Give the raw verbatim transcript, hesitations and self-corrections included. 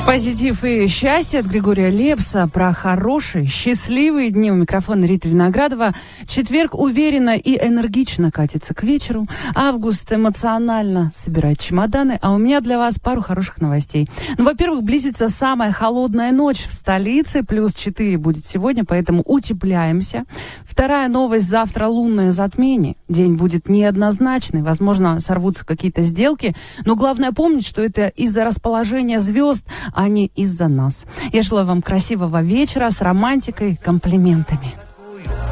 Позитив и счастье от Григория Лепса про хорошие, счастливые дни. У микрофона Рита Виноградова. Четверг уверенно и энергично катится к вечеру. Август эмоционально собирает чемоданы. А у меня для вас пару хороших новостей. Ну, во-первых, близится самая холодная ночь в столице. Плюс четыре будет сегодня, поэтому утепляемся. Вторая новость. Завтра лунное затмение. День будет неоднозначный. Возможно, сорвутся какие-то сделки. Но главное помнить, что это из-за расположения звезд, а не из-за нас. Я желаю вам красивого вечера с романтикой, комплиментами.